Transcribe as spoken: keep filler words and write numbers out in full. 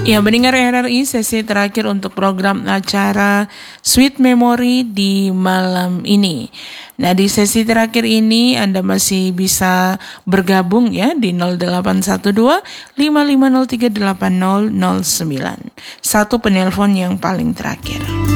Ya, mendengar R R I sesi terakhir untuk program acara Sweet Memory di malam ini. Nah, di sesi terakhir ini Anda masih bisa bergabung ya di nol delapan satu dua lima lima nol tiga delapan nol nol sembilan. Satu penelpon yang paling terakhir.